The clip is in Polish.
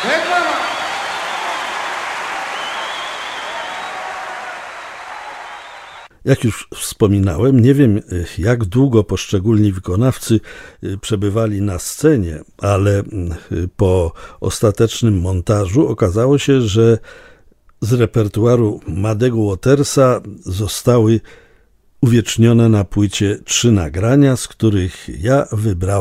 Reklama! Jak już wspominałem, nie wiem, jak długo poszczególni wykonawcy przebywali na scenie, ale po ostatecznym montażu okazało się, że z repertuaru Muddego Watersa zostały uwiecznione na płycie 3 nagrania, z których ja wybrałem